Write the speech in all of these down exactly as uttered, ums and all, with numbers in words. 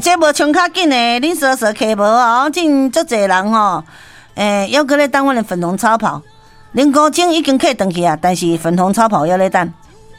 这无冲较紧的，恁说说客无哦，真足侪人吼，诶，还搁咧等阮的粉红超跑。恁高精已经客转去啊，但是粉红超跑还咧等。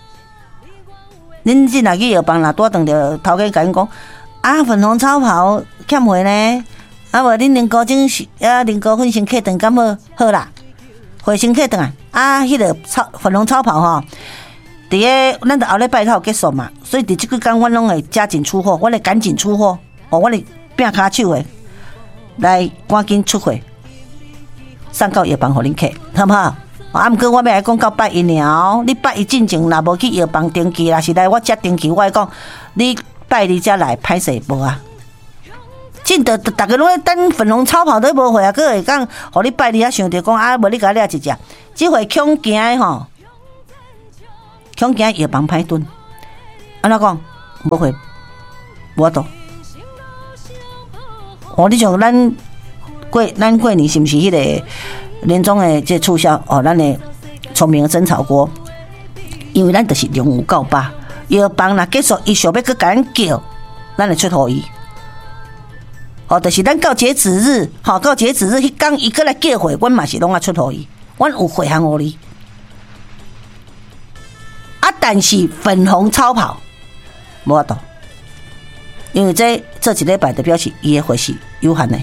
恁即若去药房若拄等着头家甲恁讲，啊，粉红超跑欠货呢，啊无恁恁高精啊，恁高粉先客转敢好好啦，回先客转啊，啊，迄个超粉红超跑吼。伫个，咱着后礼拜才有结束嘛，所以伫即几工阮拢会加紧出货，我会赶紧出货，哦，我会拼骹手诶，来赶紧出货，送到药房互恁客，好不好？啊，毋过我要来讲到拜一尔哦，你拜一进前若无去药房登记啦，是来我遮登记，我会讲你拜二才来，歹势无啊？真的，逐个拢咧等粉红超跑都无货啊，佫会讲，互你拜二啊想着讲啊，无你甲掠一只，即回恐惊诶吼。恐惊药房歹蹲，安怎讲？无会，无度。哦，你像咱过咱过年是毋是迄个年终的这促销？哦，咱的聪明的蒸炒锅，因为咱就是量有够饱，药房若结束，伊想要去甲咱叫，咱会出互伊。哦，就是咱到截止日，吼、哦，到截止日迄天伊过来叫货，阮嘛是拢啊出互伊，阮有货行互你。啊，但是粉红超跑无法度，因为这这一礼拜就表示伊的货是有限的，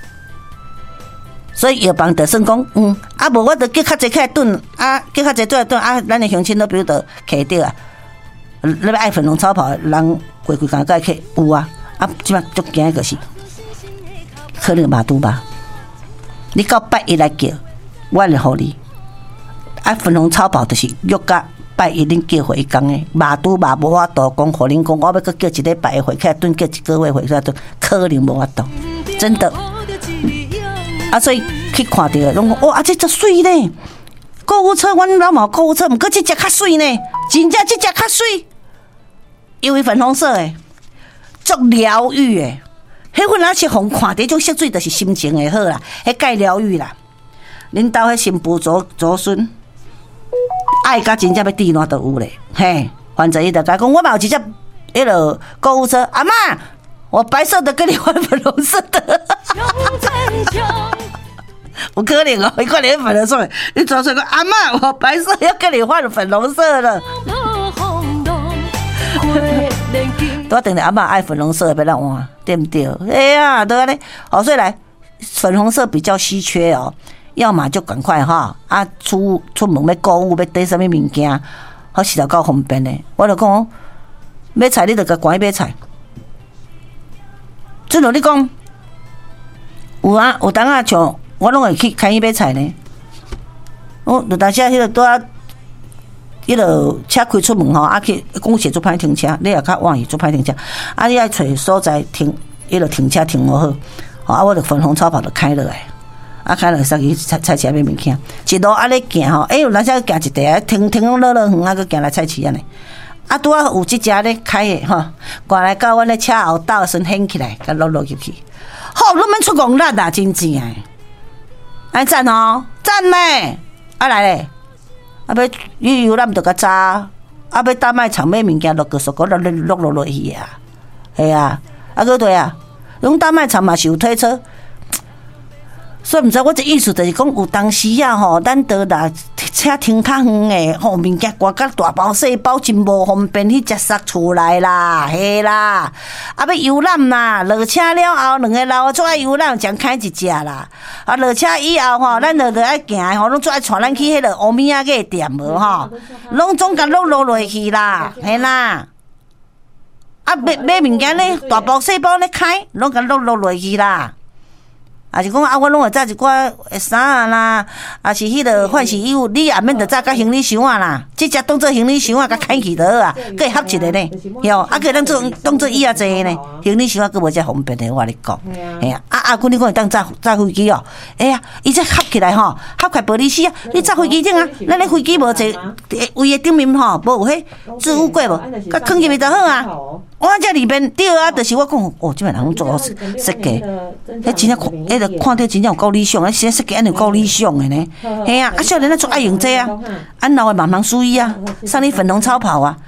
所以药房就算讲，嗯，啊无我就叫较济起来炖，啊叫较济倒来炖，啊咱的乡亲都比如着摕着啊，你要爱粉红超跑的人规规工甲去有啊，啊即摆足惊就是可能马肚吧，你到拜一来叫，我来互你，啊粉红超跑就是约甲。拜一恁叫回工诶，马拄马无法度讲，互恁讲我要搁叫一礼拜回起来炖，叫一个月回起来炖，可能无法度，真的。啊，所以去看到拢讲，哇，啊，这足水呢！购物车，阮老毛购物车，毋过这只较水呢，真正这只较水，因为粉红色诶，足疗愈诶，迄份若是互看到种色水，就是心情会好啦，迄介疗愈啦。恁兜迄新妇祖祖孙。爱甲真正要地暖都有咧，嘿，反正伊就甲讲，我嘛有一只迄落购物车，阿嬷，我白色的跟你换粉红色的，不可能哦，伊看你粉红色的，你抓出来讲，阿嬷，我白色要跟你换粉红色了，都等着阿嬷爱粉红色的要让我，对不对？哎呀，都安尼，好，所以来粉红色比较稀缺哦。要么就赶快哈啊出出门要购物要买什么物件，好实在够方便的。我就讲买菜你就甲赶去买菜。正如你讲，有啊有当啊像我拢会去开去买菜呢。我有当时啊迄个拄啊，迄个车开出门吼，啊去讲是做歹停车，你也较晚去做歹停车，啊你爱找所在停，迄个停车停好好，啊我就粉红超跑就开落来。啊，开了上去菜菜市买物件，一路啊咧行吼，哎呦，咱才行一地，停停落落远啊，佮行来菜市啊呢。啊，拄啊有即只咧开的吼，赶来到阮咧车后斗先掀起来，佮落落入去。好，你免出戆力啊，真正诶！哎赞哦，赞咩？啊来咧，啊要旅游咱着较早，啊要到卖场买物件，落个速个落落落落落去啊，系啊，啊个对啊，用到卖场嘛是有推车。所以毋知我这意思就是讲，有当时啊吼，咱得啦车停较远诶，吼物件挂甲大包细包真无方便去食杀厝内啦，嘿啦，啊要游览啦，落车了后两个老做爱游览，将开一只啦，啊落车以后吼，咱就着爱行吼，拢做爱带咱去迄个欧米亚个店无吼，拢总甲落落落去啦，嘿啦，啊买买物件咧，大包细包咧开，拢甲落落落去啦。啊是讲啊，我拢会载一寡衫啊啦，啊是迄个换洗衣物，你也免着载甲行李箱啊啦，即只当做行李箱啊，甲开去就好啊，佮合一个呢，哟，啊佮当做当做椅仔坐呢，行李箱啊，佮无遮方便的，我跟你讲，嘿啊，啊啊，阮你讲会当载载飞机哦，哎呀，伊这合起来吼，合开玻璃丝啊，你载飞机顶啊，咱咧飞机无坐位的顶面吼，无有迄置物柜无，甲放入去就好啊。我这里面对啊，就是我讲，哦，即摆人拢做好设计，迄真正看，迄个看到真正有够理想，啊，现在设计安尼有够理想的呢。嘿啊，啊，少年咱做爱用这啊，俺老的慢慢注意啊，送你粉红超跑啊，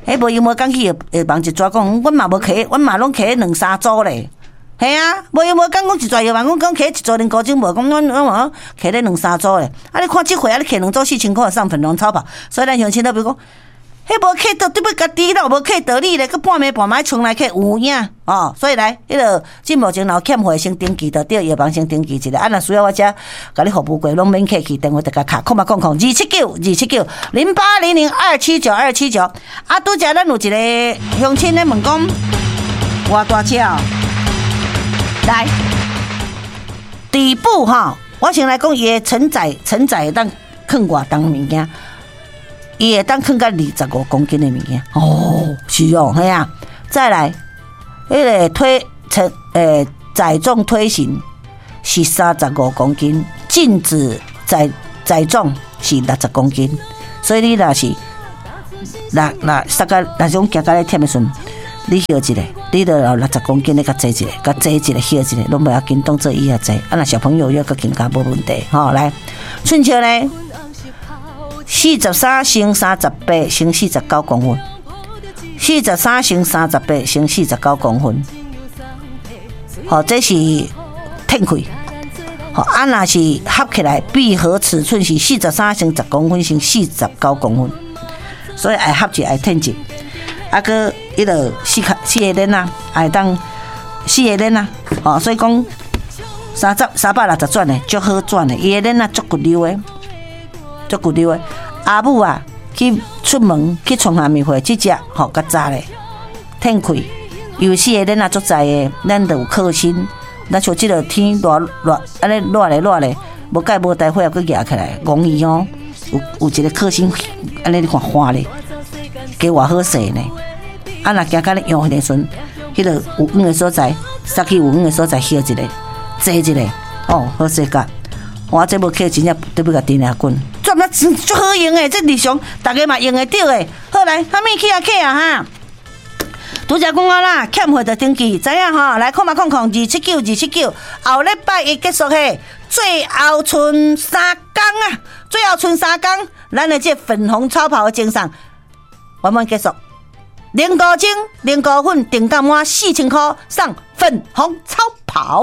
迄无因无讲去会望一抓讲，阮嘛无摕，阮嘛拢摕两三组咧。系啊，无因无讲讲一抓药丸，阮讲摕一组零高精无，讲阮阮话摕咧两三组咧。啊，你看即回啊，你摕两组四千块上粉红超跑，所以咱乡亲都比如讲。迄无客倒，对不家己咯，无客道理咧，佮半暝半暝冲来客有影哦，所以来，迄个进目前若欠货先登记，着对药房先登记一下。啊，若需要我遮甲你服务过，拢免客气，电话就甲卡，空嘛空空二七九二七九零八零零二七九二七九。啊，拄则咱有一个乡亲咧问讲，偌大车哦，来，底部哈，我先来讲伊的承载承载会当放偌重物件。伊会当放到二十五公斤的物件哦，是哦，系啊。再来，迄、那个推承诶载重推行是三十五公斤，禁止载载重是六十公斤。所以你若是若若杀个若种行到咧忝的时阵，你歇一个，你著有六十公斤咧，甲坐一个，甲坐一个歇一个，拢袂要紧，当做伊遐坐。啊，若小朋友要个更加无问题。吼、哦，来，寸尺咧。四十三乘三十八乘四十九公分，四十三乘三十八乘四十九公分，好、哦，这是天气。好、哦，啊，若是合起来闭合尺寸是四十三乘十公分乘四十九公分，所以爱合起来天一，啊个迄个四卡四个链啊，爱当四个链啊，哦，所以讲三十三百六十转的，足好转的，伊个链啊足骨溜的。足骨溜的，阿母啊，去出门去创下面会，即只吼较早咧，天气，尤其个咱也足知的，咱就有靠心。咱像即个天热热，安尼热咧热咧，无解无带火也佫夹起来，容易哦。有有一个靠心，安尼你看花咧，加偌好势呢。啊，若行到咧用迄个时，迄个有黄的所在，杀去有黄的所在歇一个，坐一个，哦，好势个。我这无客真正对不甲电下滚，转啊真足好用诶！这日常大家嘛用会着诶。好来，虾米去啊客啊哈？拄则讲啊啦，欠货着登记，知影吼？来，空嘛空空二七九二七九，后礼拜一结束嘿，最后剩三天啊，最后剩三天，咱的这粉红超跑的精神完满结束。零高精、零高粉，定价满四千块，上粉红超跑。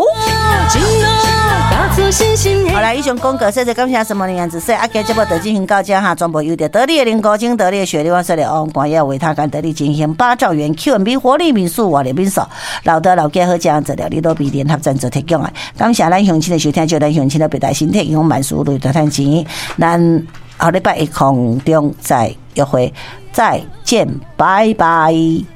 好来，以上讲过，谢谢感谢什么样子说，啊，今节目就进行到这哈，全部由着得力的零高精、得力的雪梨湾色的王冠要为他干得力进行八兆元 Q and B 活力民宿、活力民宿，老德老家好这样子料理都比联合赞助提供的。感谢咱乡亲的收听，就咱乡亲的别大身体，用万事如意赚钱。咱后礼拜一空中再约会，再见，拜拜。